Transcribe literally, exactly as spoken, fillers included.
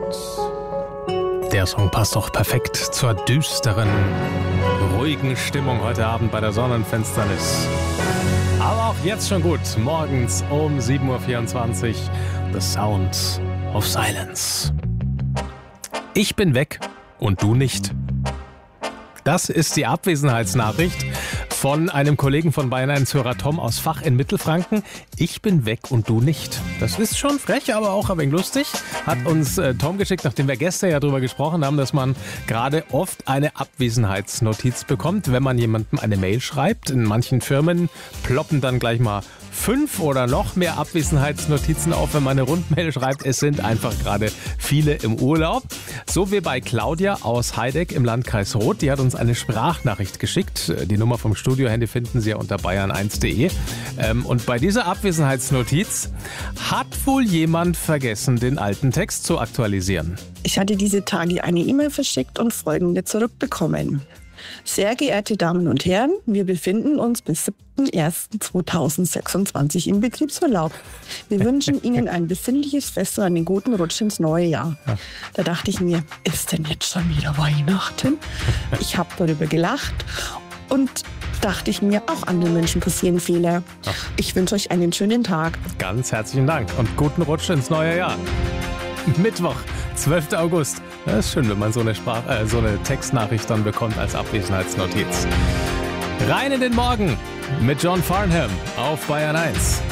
Der Song passt doch perfekt zur düsteren, ruhigen Stimmung heute Abend bei der Sonnenfinsternis. Aber auch jetzt schon gut. Morgens um sieben Uhr vierundzwanzig. The Sound of Silence. Ich bin weg und du nicht. Das ist die Abwesenheitsnachricht von einem Kollegen von Bayern eins Hörer Tom aus Vach in Mittelfranken. Ich bin weg und du nicht. Das ist schon frech, aber auch ein wenig lustig. Hat uns äh, Tom geschickt, nachdem wir gestern ja darüber gesprochen haben, dass man gerade oft eine Abwesenheitsnotiz bekommt, wenn man jemandem eine Mail schreibt. In manchen Firmen ploppen dann gleich mal fünf oder noch mehr Abwesenheitsnotizen auf, wenn man eine Rundmail schreibt. Es sind einfach gerade viele im Urlaub. So wie bei Claudia aus Heideck im Landkreis Roth. Die hat uns eine Sprachnachricht geschickt. Die Nummer vom Studiohandy finden Sie ja unter bayern eins punkt de. Und bei dieser Abwesenheitsnotiz hat wohl jemand vergessen, den alten Text zu aktualisieren. Ich hatte diese Tage eine E-Mail verschickt und folgende zurückbekommen. Sehr geehrte Damen und Herren, wir befinden uns bis siebten ersten zweitausendsechsundzwanzig im Betriebsurlaub. Wir wünschen Ihnen ein besinnliches Fest und einen guten Rutsch ins neue Jahr. Ja. Da dachte ich mir, ist denn jetzt schon wieder Weihnachten? Ich habe darüber gelacht und dachte ich mir, auch anderen Menschen passieren Fehler. Ach. Ich wünsche euch einen schönen Tag. Ganz herzlichen Dank und guten Rutsch ins neue Jahr. Mittwoch, zwölften August. Das ist schön, wenn man so eine, Sprach- äh, so eine Textnachricht dann bekommt als Abwesenheitsnotiz. Rein in den Morgen mit John Farnham auf Bayern eins.